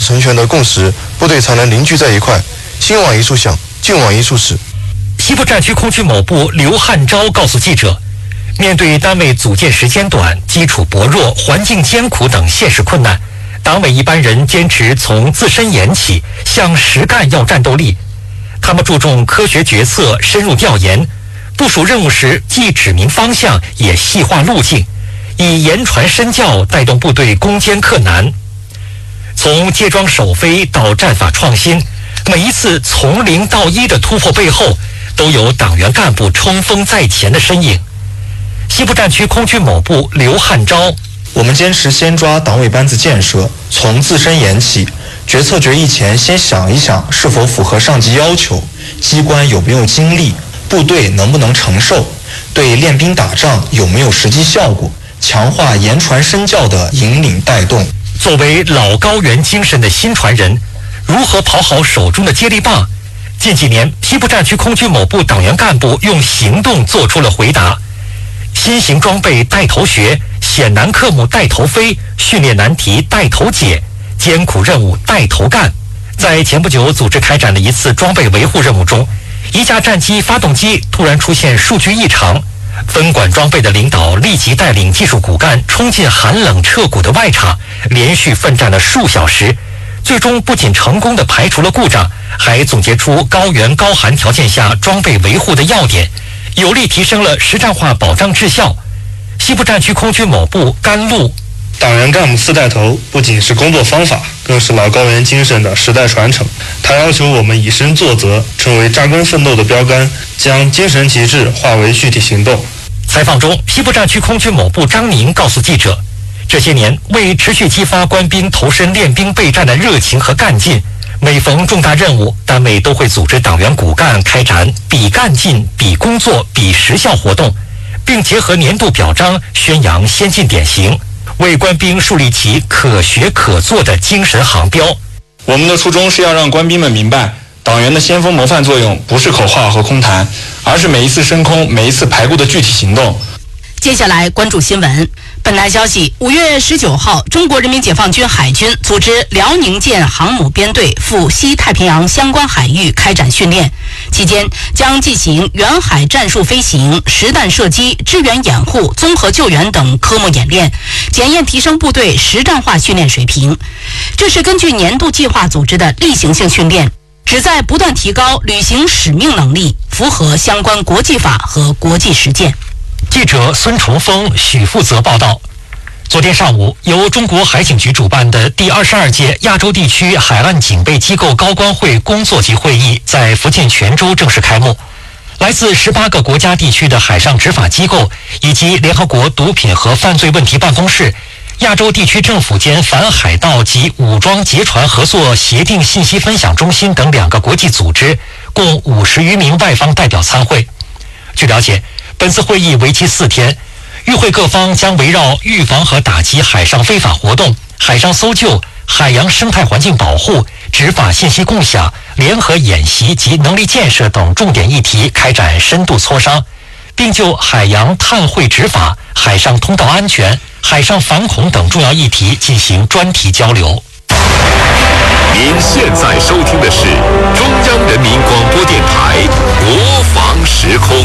成全的共识，部队才能凝聚在一块，心往一处想，劲往一处使。 西部战区空军某部刘汉钊告诉记者，面对单位组建时间短、基础薄弱、环境艰苦等现实困难，党委一般人坚持从自身研起，向实干要战斗力。他们注重科学决策、深入调研，部署任务时既指明方向，也细化路径，以言传身教带动部队攻坚克难。从接装首飞到战法创新，每一次从零到一的突破背后，都有党员干部冲锋在前的身影。西部战区空军某部刘汉钊， 我们坚持先抓党委班子建设，从自身研起，决策决议前先想一想是否符合上级要求，机关有没有精力，部队能不能承受，对练兵打仗有没有实际效果，强化言传身教的引领带动。 作为老高原精神的新传人，如何跑好手中的接力棒？近几年，西部战区空军某部党员干部用行动做出了回答。新型装备带头学，险难科目带头飞，训练难题带头解，艰苦任务带头干。在前不久组织开展的一次装备维护任务中，一架战机发动机突然出现数据异常，分管装备的领导立即带领技术骨干冲进寒冷彻骨的外场，连续奋战了数小时，最终不仅成功地排除了故障，还总结出高原高寒条件下装备维护的要点，有力提升了实战化保障质效。西部战区空军某部甘露， 党员干部四带头不仅是工作方法，更是老高原精神的时代传承。它要求我们以身作则，成为扎根奋斗的标杆，将精神旗帜化为具体行动。 采访中，西部战区空军某部张宁告诉记者，这些年为持续激发官兵投身练兵备战的热情和干劲，每逢重大任务，单位都会组织党员骨干开展比干劲、比工作、比实效活动，并结合年度表彰宣扬先进典型，为官兵树立起可学可做的精神航标。 我们的初衷是要让官兵们明白，党员的先锋谋范作用不是口号和空谈，而是每一次升空、每一次排固的具体行动。 接下来关注新闻。本台消息，5月19号，中国人民解放军海军组织辽宁舰航母编队赴西太平洋相关海域开展训练，期间将进行远海战术飞行、实弹射击、支援掩护、综合救援等科目演练，检验提升部队实战化训练水平。这是根据年度计划组织的例行性训练，旨在不断提高履行使命能力，符合相关国际法和国际实践。 记者孙崇峰、许负责报道。昨天上午，由中国海警局主办的第22届亚洲地区海岸警备机构高官会工作级会议在福建泉州正式开幕。来自18个国家地区的海上执法机构以及联合国毒品和犯罪问题办公室、亚洲地区政府间反海盗及武装劫船合作协定信息分享中心等2个国际组织，共50余名外方代表参会。据了解，本次会议为期4天，与会各方将围绕预防和打击海上非法活动、海上搜救、海洋生态环境保护、执法信息共享、联合演习及能力建设等重点议题开展深度磋商，并就海洋碳汇执法、海上通道安全、海上反恐等重要议题进行专题交流。 您现在收听的是中央人民广播电台国防时空。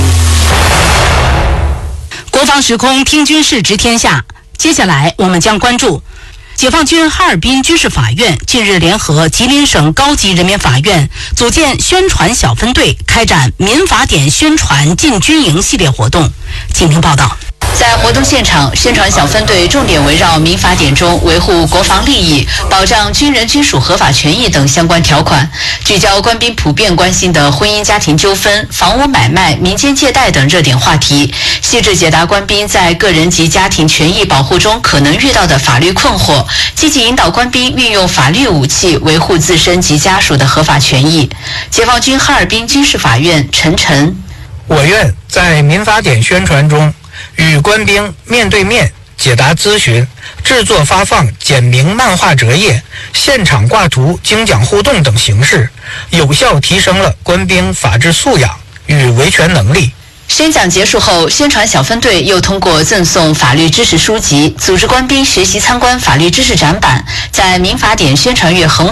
国防时空听军事知天下，接下来我们将关注解放军哈尔滨军事法院近日联合吉林省高级人民法院组建宣传小分队，开展民法典宣传进军营系列活动。请听报道。 在活动现场，宣传小分队重点围绕民法典中维护国防利益、保障军人军属合法权益等相关条款，聚焦官兵普遍关心的婚姻家庭纠纷、房屋买卖、民间借贷等热点话题，细致解答官兵在个人及家庭权益保护中可能遇到的法律困惑，积极引导官兵运用法律武器维护自身及家属的合法权益。解放军哈尔滨军事法院陈晨， 我院在民法典宣传中与官兵面对面解答咨询，制作发放简明漫画折页、现场挂图、精讲互动等形式，有效提升了官兵法治素养与维权能力。 宣讲结束后，宣传小分队又通过赠送法律知识书籍，组织官兵学习参观法律知识展板，在民法典宣传月横